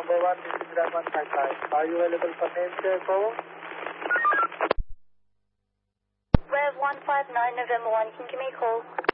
number 1, this is Grab 155. Are you available for next call? Rev 159, November 1, can you give me a call?